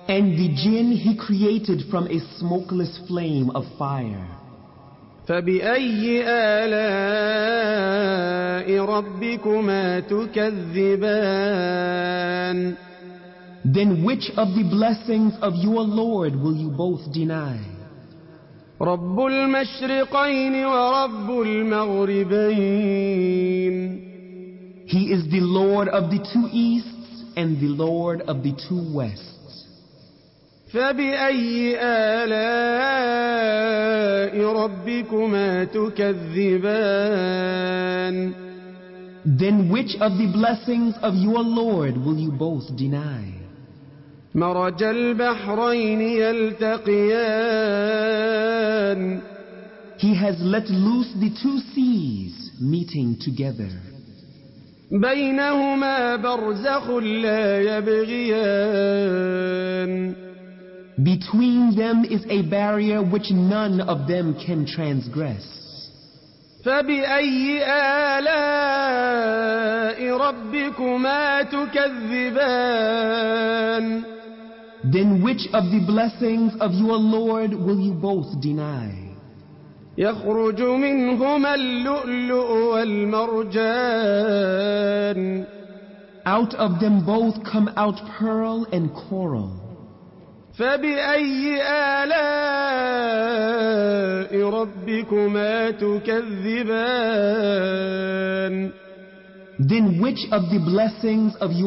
And the jinn he created from a smokeless flame of fire. فبأي آلاء ربكما تكذبان Then which of the blessings of your Lord will you both deny? رب المشرقين ورب المغربين He is the Lord of the two easts and the Lord of the two wests. فبأي آلاء ربكما تكذبان Then which of the blessings of your Lord will you both deny? مرج البحرين يلتقيان He has let loose the two seas meeting together. بينهما برزخ لا يبغيان Between them is a barrier which none of them can transgress. فبأي آلاء ربكما تكذبان Then which of the blessings of your Lord will you both deny? يخرج منهما اللؤلؤ والمرجان Out of them both come out pearl and coral. فبأي آلاء ربكما تكذبان Then which of the blessings of your